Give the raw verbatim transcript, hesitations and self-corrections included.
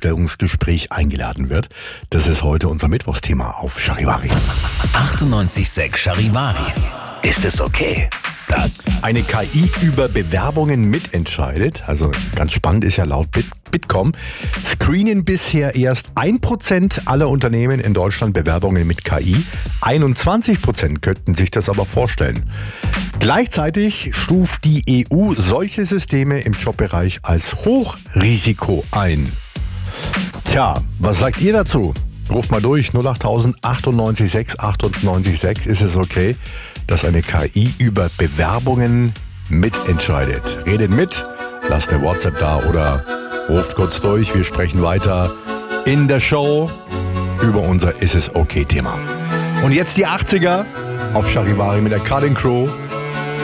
Vorstellungsgespräch eingeladen wird. Das ist heute unser Mittwochsthema auf Charivari. achtundneunzig Komma sechs Charivari. Ist es okay, dass eine K I über Bewerbungen mitentscheidet? Also ganz spannend ist ja laut Bit- Bitkom, screenen bisher erst ein Prozent aller Unternehmen in Deutschland Bewerbungen mit K I. einundzwanzig Prozent könnten sich das aber vorstellen. Gleichzeitig stuft die E U solche Systeme im Jobbereich als Hochrisiko ein. Tja, was sagt ihr dazu? Ruft mal durch, null acht tausend achtundneunzig sechs achtundneunzig sechs. Ist es okay, dass eine K I über Bewerbungen mitentscheidet? Redet mit, lasst eine WhatsApp da oder ruft kurz durch. Wir sprechen weiter in der Show über unser Ist es okay Thema. Und jetzt die achtziger auf Charivari mit der Cutting Crew.